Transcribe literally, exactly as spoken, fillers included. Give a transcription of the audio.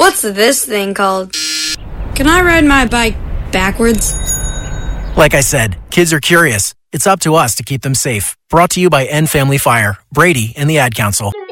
What's this thing called? Can I ride my bike backwards? Like I said, kids are curious. It's up to us to keep them safe. Brought to you by End Family Fire, Brady, and the Ad Council.